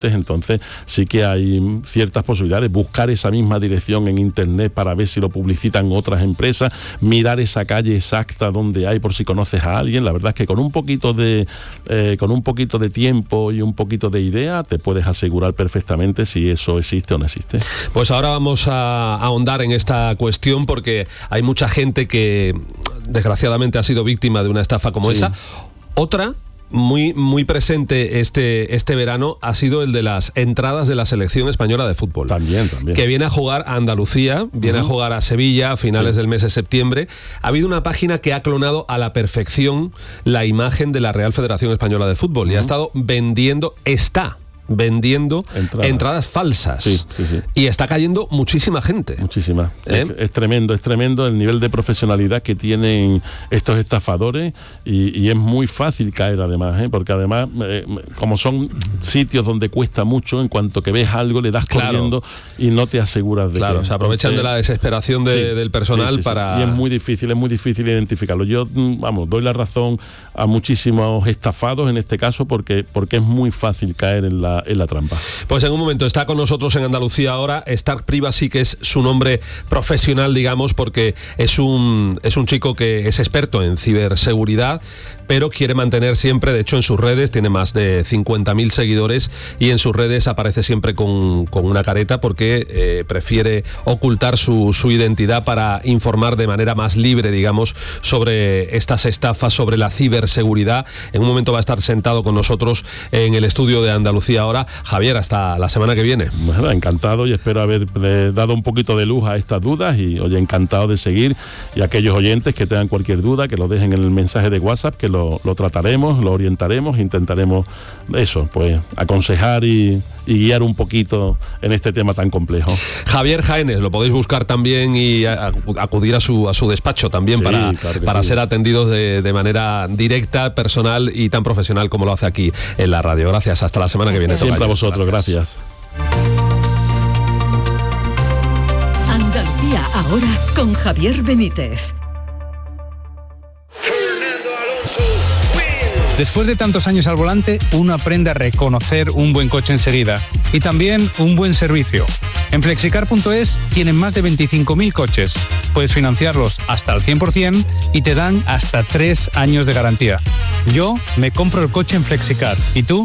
Entonces sí que hay ciertas posibilidades, buscar esa misma dirección en internet para ver si lo publicitan otras empresas, mirar esa calle exacta donde hay por si conoces a alguien. La verdad es que con un poquito de tiempo y un poquito de idea te puedes asegurar perfectamente si eso existe o no existe. Pues ahora vamos a ahondar en esta cuestión porque hay mucha gente que desgraciadamente ha sido víctima de una estafa como esa. Otra muy presente este verano ha sido el de las entradas de la selección española de fútbol. También. Que viene a jugar a Andalucía, viene a jugar a Sevilla a finales del mes de septiembre. Ha habido una página que ha clonado a la perfección la imagen de la Real Federación Española de Fútbol y ha estado vendiendo entradas falsas. Sí. Y está cayendo muchísima gente. Muchísima. Es tremendo el nivel de profesionalidad que tienen estos estafadores y es muy fácil caer además, porque además como son sitios donde cuesta mucho, en cuanto que ves algo le das corriendo y no te aseguras de que... se aprovechan de la desesperación del personal para... Y es muy difícil identificarlo. Yo, doy la razón a muchísimos estafados en este caso porque es muy fácil caer en la trampa. Pues en un momento está con nosotros en Andalucía ahora Stark Privacy, que es su nombre profesional, digamos, porque es un chico que es experto en ciberseguridad, pero quiere mantener siempre, de hecho en sus redes tiene más de 50.000 seguidores y en sus redes aparece siempre con una careta porque prefiere ocultar su identidad para informar de manera más libre, digamos, sobre estas estafas, sobre la ciberseguridad. En un momento va a estar sentado con nosotros en el estudio de Andalucía ahora. Javier, hasta la semana que viene. Bueno, encantado y espero haber dado un poquito de luz a estas dudas y oye, encantado de seguir, y aquellos oyentes que tengan cualquier duda que lo dejen en el mensaje de WhatsApp, que lo trataremos, lo orientaremos, intentaremos eso, pues aconsejar y guiar un poquito en este tema tan complejo. Javier Jaénes, lo podéis buscar también y acudir a su despacho también para ser atendidos de manera directa, personal y tan profesional como lo hace aquí en la radio. Gracias, hasta la semana que viene. Siempre a vosotros, gracias. Andalucía ahora con Javier Benítez. Después de tantos años al volante, uno aprende a reconocer un buen coche enseguida y también un buen servicio. En Flexicar.es tienen más de 25.000 coches. Puedes financiarlos hasta al 100% y te dan hasta 3 años de garantía. Yo me compro el coche en Flexicar. ¿Y tú?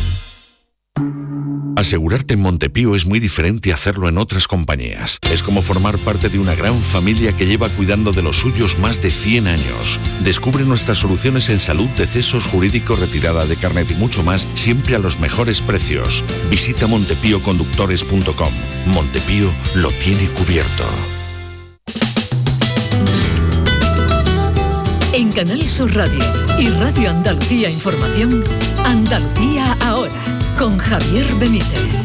Asegurarte en Montepío es muy diferente a hacerlo en otras compañías. Es como formar parte de una gran familia que lleva cuidando de los suyos más de 100 años. Descubre nuestras soluciones en salud, decesos, jurídico, retirada de carnet y mucho más, siempre a los mejores precios. Visita montepíoconductores.com. Montepío lo tiene cubierto. En Canal Sur Radio y Radio Andalucía Información, Andalucía ahora, con Javier Benítez.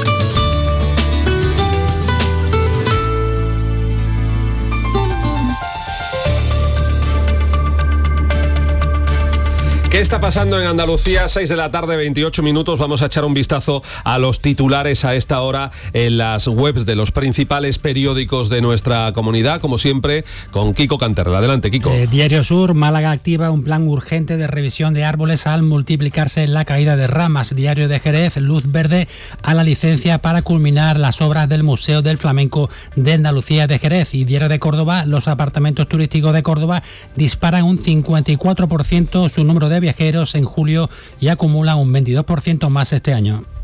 ¿Qué está pasando en Andalucía? 6 de la tarde, 28 minutos. Vamos a echar un vistazo a los titulares a esta hora en las webs de los principales periódicos de nuestra comunidad, como siempre, con Kiko Canterla. Adelante, Kiko. Diario Sur, Málaga activa un plan urgente de revisión de árboles al multiplicarse la caída de ramas. Diario de Jerez, luz verde a la licencia para culminar las obras del Museo del Flamenco de Andalucía de Jerez. Y Diario de Córdoba, los apartamentos turísticos de Córdoba disparan un 54% su número de viajeros en julio y acumulan un 22% más este año.